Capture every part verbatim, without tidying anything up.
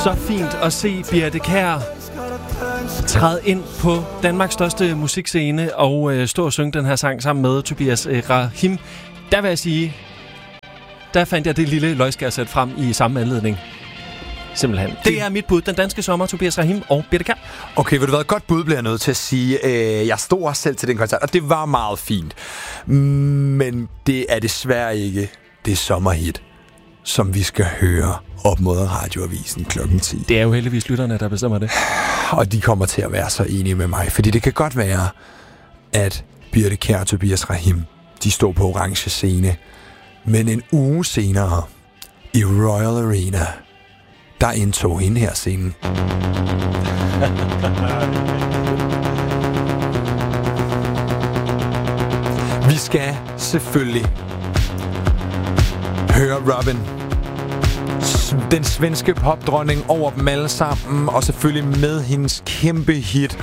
Så fint at se Birthe Kjær træde ind på Danmarks største musikscene og øh, stå og synge den her sang sammen med Tobias øh, Rahim. Der vil jeg sige, der fandt jeg det lille løgskærsæt frem i samme anledning. Simpelthen. Det er mit bud. Den danske sommer, Tobias Rahim og Birthe Kjær. Okay, ved du hvad? Godt bud bliver jeg nødt til at sige. Øh, jeg stod også selv til den koncert, og det var meget fint. Men det er desværre ikke det sommerhit, som vi skal høre op mod Radioavisen klokken ti. Det er jo heldigvis lytterne, der bestemmer det. Og de kommer til at være så enige med mig. Fordi det kan godt være, at Birthe Kjær og Tobias Rahim, de står på orange scene. Men en uge senere, i Royal Arena, der indtog hende her scenen. Vi skal selvfølgelig høre Robyn, den svenske popdronning, over dem alle sammen, og selvfølgelig med hendes kæmpe hit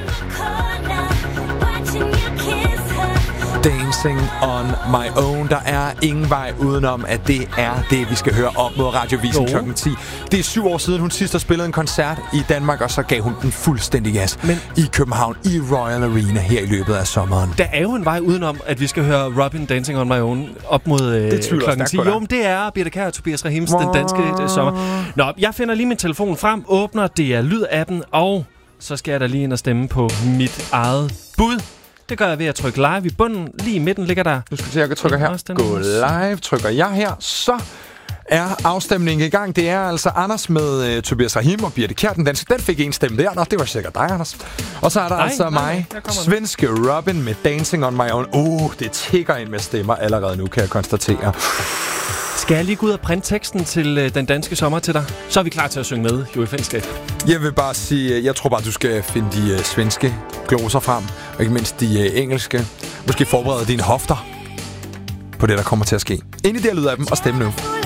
Dancing on My Own. Der er ingen vej udenom, at det er det, vi skal høre op mod Radioavisen klokken ti. Det er syv år siden, hun sidst har spillet en koncert i Danmark, og så gav hun den fuldstændig gas Men i København, i Royal Arena her i løbet af sommeren. Der er jo en vej udenom, at vi skal høre Robyn Dancing on My Own op mod øh, klokken ti. Jo, men det er Birthe Kjær og Tobias Rahims Den Danske øh, Sommer. Nå, jeg finder lige min telefon frem, åbner, det er lydappen, og så skal jeg da lige ind og stemme på mit eget bud. Det gør jeg ved at trykke live i bunden. Lige i midten ligger der... Du skal se, jeg trykker her. Gå live. Trykker jeg her. Så er afstemningen i gang. Det er altså Anders med uh, Tobias Rahim og Birthe Kjær, Den Danske. Den fik en stemme der. Nå, det var sikkert dig, Anders. Og så er der nej, altså nej, mig, svenske Robyn med Dancing on My Own. Uh, det tigger ind med stemmer allerede nu, kan jeg konstatere. Skal jeg lige gå ud og printe teksten til øh, Den Danske Sommer til dig? Så er vi klar til at synge med, jo i fællesskab. Jeg vil bare sige, jeg tror bare, du skal finde de øh, svenske gloser frem, og ikke mindst de øh, engelske. Måske forberede dine hofter på det, der kommer til at ske. Ind i det, lyder af dem, og stemme nu.